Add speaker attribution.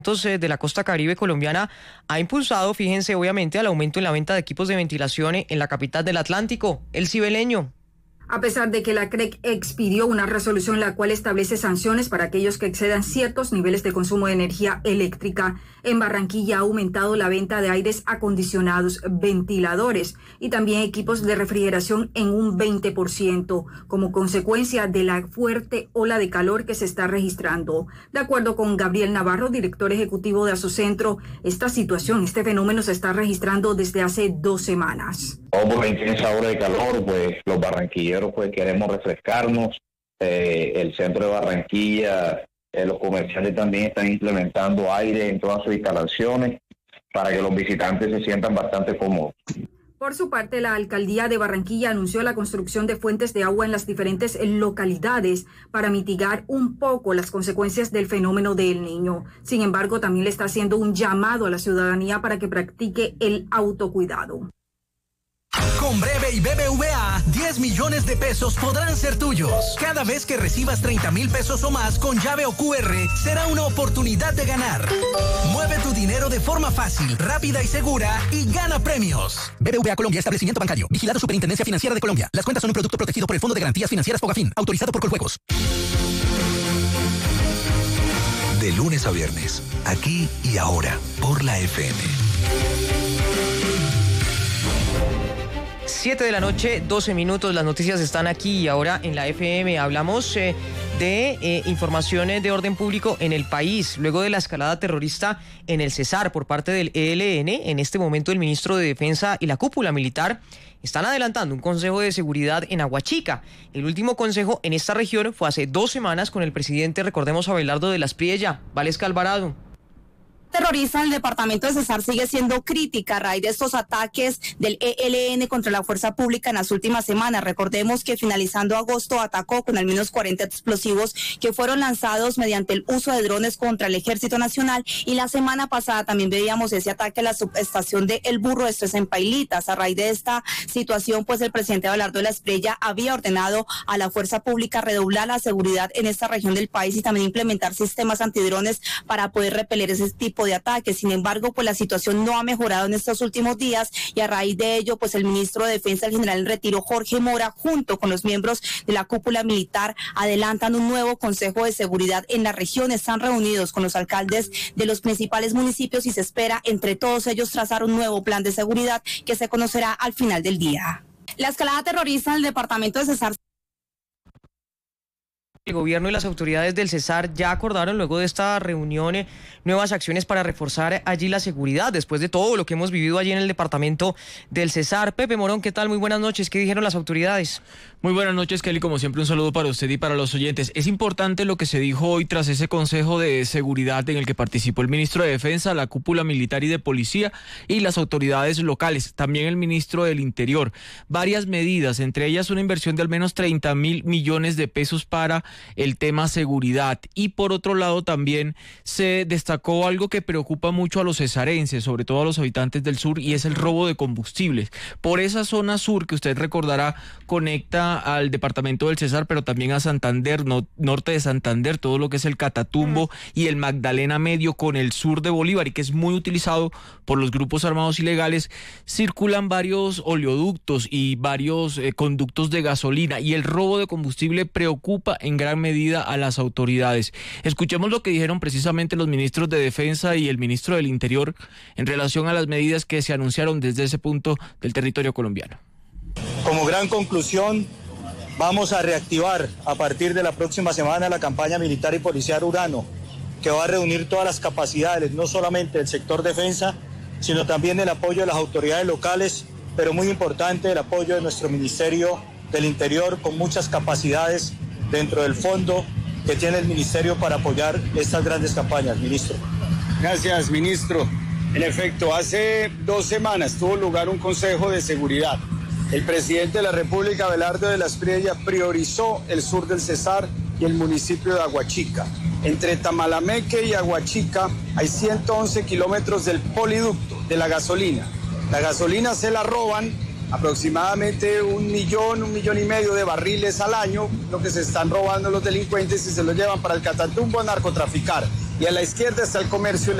Speaker 1: de la costa caribe colombiana ha impulsado, fíjense, obviamente, al aumento en la venta de equipos de ventilación en la capital del Atlántico, el Cibeleño.
Speaker 2: A pesar de que la CREC expidió una resolución la cual establece sanciones para aquellos que excedan ciertos niveles de consumo de energía eléctrica, en Barranquilla ha aumentado la venta de aires acondicionados, ventiladores y también equipos de refrigeración en un 20%, como consecuencia de la fuerte ola de calor que se está registrando. De acuerdo con Gabriel Navarro, director ejecutivo de Asocentro, este fenómeno se está registrando desde hace 2 semanas.
Speaker 3: Por la intensa ola de calor, pues los barranquilleros pues queremos refrescarnos. El centro de Barranquilla, los comerciantes también están implementando aire en todas sus instalaciones para que los visitantes se sientan bastante cómodos.
Speaker 2: Por su parte, la alcaldía de Barranquilla anunció la construcción de fuentes de agua en las diferentes localidades para mitigar un poco las consecuencias del fenómeno del Niño. Sin embargo, también le está haciendo un llamado a la ciudadanía para que practique el autocuidado.
Speaker 4: Con Breve y BBVA, 10 millones de pesos podrán ser tuyos. Cada vez que recibas 30,000 pesos o más con llave o QR, será una oportunidad de ganar. Mueve tu dinero de forma fácil, rápida y segura y gana premios. BBVA Colombia, establecimiento bancario. Vigilado Superintendencia Financiera de Colombia. Las cuentas son un producto protegido por el Fondo de Garantías Financieras Fogafín, autorizado por Coljuegos.
Speaker 5: De lunes a viernes, aquí y ahora, por la FM.
Speaker 1: 7 de la noche, 12 minutos, las noticias están aquí y ahora en la FM. Hablamos de informaciones de orden público en el país, luego de la escalada terrorista en el Cesar por parte del ELN. En este momento el ministro de Defensa y la cúpula militar están adelantando un consejo de seguridad en Aguachica. El último consejo en esta región fue hace 2 semanas con el presidente, recordemos, Abelardo de las Priella. Valesca Alvarado.
Speaker 6: Terrorista en el departamento de Cesar sigue siendo crítica a raíz de estos ataques del ELN contra la fuerza pública en las últimas semanas. Recordemos que finalizando agosto atacó con al menos 40 explosivos que fueron lanzados mediante el uso de drones contra el Ejército Nacional, y la semana pasada también veíamos ese ataque a la subestación de El Burro, esto es en Pailitas. A raíz de esta situación, pues el presidente Abelardo de las Priella había ordenado a la fuerza pública redoblar la seguridad en esta región del país y también implementar sistemas antidrones para poder repeler ese tipo de ataques. Sin embargo, pues la situación no ha mejorado en estos últimos días y a raíz de ello, pues el ministro de Defensa, el general en retiro Jorge Mora, junto con los miembros de la cúpula militar, adelantan un nuevo consejo de seguridad en la región. Están reunidos con los alcaldes de los principales municipios y se espera entre todos ellos trazar un nuevo plan de seguridad que se conocerá al final del día. La escalada terrorista en el departamento de Cesar.
Speaker 1: El gobierno y las autoridades del Cesar ya acordaron luego de esta reunión nuevas acciones para reforzar allí la seguridad después de todo lo que hemos vivido allí en el departamento del Cesar. Pepe Morón, ¿qué tal? Muy buenas noches. ¿Qué dijeron las autoridades?
Speaker 7: Muy buenas noches, Kelly. Como siempre, un saludo para usted y para los oyentes. Es importante lo que se dijo hoy tras ese Consejo de Seguridad en el que participó el ministro de Defensa, la cúpula militar y de policía y las autoridades locales, también el ministro del Interior. Varias medidas, entre ellas una inversión de al menos 30,000 millones de pesos para el tema seguridad. Y por otro lado también se destacó algo que preocupa mucho a los cesarenses, sobre todo a los habitantes del sur, y es el robo de combustibles. Por esa zona sur que usted recordará conecta al departamento del Cesar, pero también a Santander, norte de Santander, todo lo que es el Catatumbo y el Magdalena Medio con el sur de Bolívar, y que es muy utilizado por los grupos armados ilegales. Circulan varios oleoductos y varios conductos de gasolina, y el robo de combustible preocupa en gran medida a las autoridades. Escuchemos lo que dijeron precisamente los ministros de Defensa y el ministro del Interior en relación a las medidas que se anunciaron desde ese punto del territorio colombiano.
Speaker 8: Como gran conclusión, vamos a reactivar a partir de la próxima semana la campaña militar y policial Urano, que va a reunir todas las capacidades, no solamente del sector defensa, sino también el apoyo de las autoridades locales, pero muy importante el apoyo de nuestro Ministerio del Interior, con muchas capacidades dentro del fondo que tiene el Ministerio para apoyar estas grandes campañas, ministro.
Speaker 9: Gracias, ministro. En efecto, hace 2 semanas tuvo lugar un Consejo de Seguridad. El presidente de la República, Abelardo de las Priella, priorizó el sur del Cesar y el municipio de Aguachica. Entre Tamalameque y Aguachica hay 111 kilómetros del poliducto de la gasolina. La gasolina se la roban aproximadamente 1 millón, 1,5 millones de barriles al año, lo que se están robando los delincuentes y se lo llevan para el Catatumbo a narcotraficar. y a la izquierda está el comercio